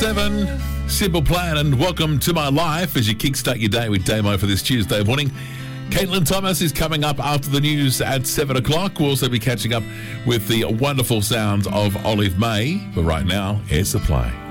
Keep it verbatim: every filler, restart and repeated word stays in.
Seven, Simple Plan, and welcome to my life as you kickstart your day with Damo for this Tuesday morning. Caitlin Thomas is coming up after the news at seven o'clock. We'll also be catching up with the wonderful sounds of Olive May. But right now, here's the play.